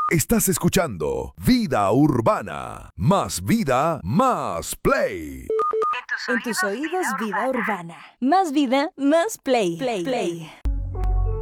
Estás escuchando Vida Urbana. Más vida, más play. En tus oídos, Vida Urbana. Más vida, más play.